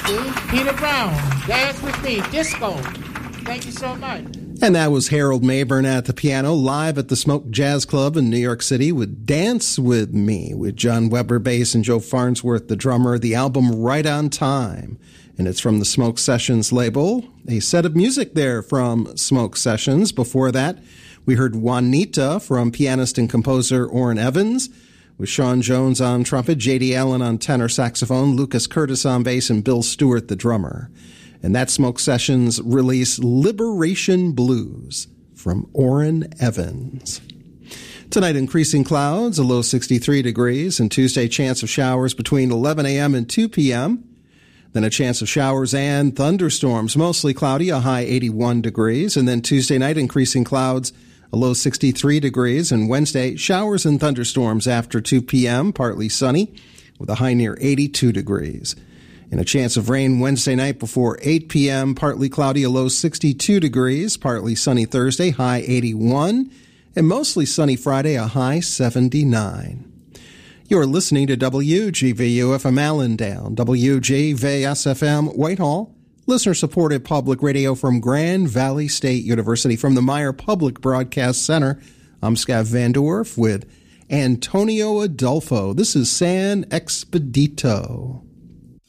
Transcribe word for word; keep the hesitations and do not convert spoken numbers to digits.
See? Peter Brown, Dance With Me, Disco. Thank you so much. And that was Harold Mabern at the piano, live at the Smoke Jazz Club in New York City with Dance With Me, with John Weber bass and Joe Farnsworth, the drummer. The album Right on Time, and it's from the Smoke Sessions label. A set of music there from Smoke Sessions. Before that, we heard Juanita from pianist and composer Orrin Evans, with Sean Jones on trumpet, J D. Allen on tenor saxophone, Lucas Curtis on bass, and Bill Stewart, the drummer. And that Smoke Sessions release Liberation Blues from Orrin Evans. Tonight, increasing clouds, a low sixty-three degrees, and Tuesday, chance of showers between eleven a.m. and two p.m. Then a chance of showers and thunderstorms, mostly cloudy, a high eighty-one degrees. And then Tuesday night, increasing clouds, a low sixty-three degrees. And Wednesday, showers and thunderstorms after two p.m., partly sunny, with a high near eighty-two degrees. And a chance of rain Wednesday night before eight p.m., partly cloudy, a low sixty-two degrees, partly sunny Thursday, high eighty-one, and mostly sunny Friday, a high seventy-nine. You're listening to W G V U F M Allendale, W G V S F M Whitehall, listener-supported public radio from Grand Valley State University. From the Meyer Public Broadcast Center, I'm Scott Van Dorf with Antonio Adolfo. This is San Expedito.